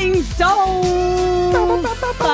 Rolling Stones.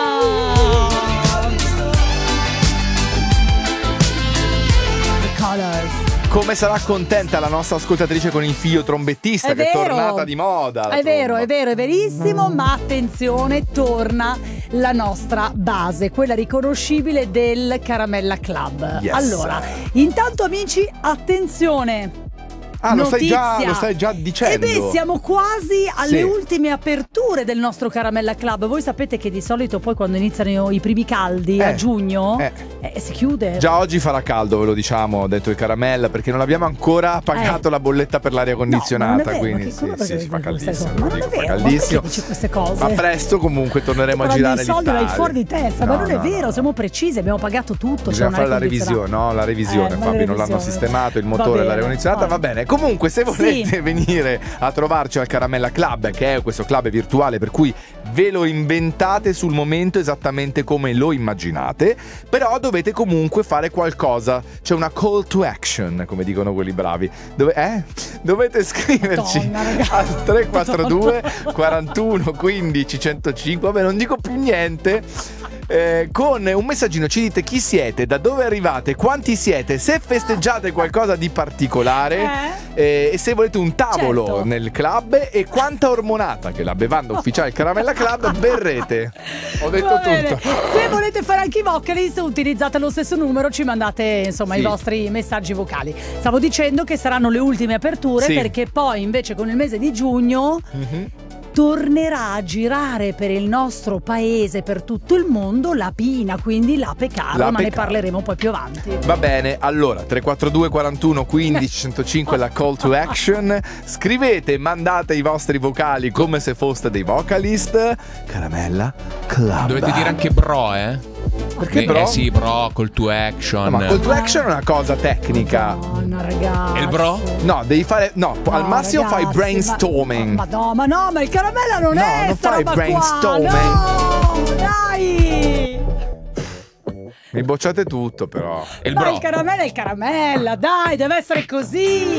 The Colors. Come sarà contenta la nostra ascoltatrice con il figlio trombettista che è tornata di moda. È vero, è verissimo, ma attenzione, torna la nostra base, quella riconoscibile del Caramella Club. Yes. Allora, intanto amici, attenzione. Lo stai già dicendo. Siamo quasi alle ultime aperture del nostro Caramella Club. Voi sapete che di solito poi quando iniziano i primi caldi a giugno si chiude. Già oggi farà caldo, ve lo diciamo, dentro il Caramella, perché non abbiamo ancora pagato la bolletta per l'aria condizionata, quindi si fa caldissimo. Ma non è vero, ma perché dici queste cose? Ma presto comunque torneremo a girare l'Italia. soldi vai fuori di testa, ma non è vero, siamo precisi, abbiamo pagato tutto. Bisogna fare la revisione, no? La revisione, Fabio, non l'hanno sistemato, il motore, l'aria condizionata, va bene. Comunque, se volete venire a trovarci al Caramella Club, che è questo club virtuale per cui ve lo inventate sul momento esattamente come lo immaginate, però dovete comunque fare qualcosa. C'è una call to action, come dicono quelli bravi. Dovete scriverci al 342 41 15 105. Vabbè, non dico più niente. Con un messaggino ci dite chi siete, da dove arrivate, quanti siete, se festeggiate qualcosa di particolare e se volete un tavolo nel club e quanta ormonata, che è la bevanda ufficiale Caramella Club, berrete. Ho detto tutto. Se volete fare anche i vocalist, utilizzate lo stesso numero, ci mandate insomma i vostri messaggi vocali. Stavo dicendo che saranno le ultime aperture perché poi invece con il mese di giugno tornerà a girare per il nostro paese, per tutto il mondo, la Pina, quindi l'Ape Caro, ma ne parleremo poi più avanti. Va bene, allora 342 41 15 105 la call to action. Scrivete, mandate i vostri vocali come se foste dei vocalist. Caramella Club. Dovete dire anche bro, Perché bro? Sì, bro, call to action. No, ma call to action è una cosa tecnica. Madonna, ragazzi. E il bro? No, devi fare. No, al massimo fai brainstorming. Ma il Caramella non è. Non fai brainstorming. No, dai. Mi bocciate tutto, però. E il Dai, bro? il Caramella è il Caramella, dai, deve essere così.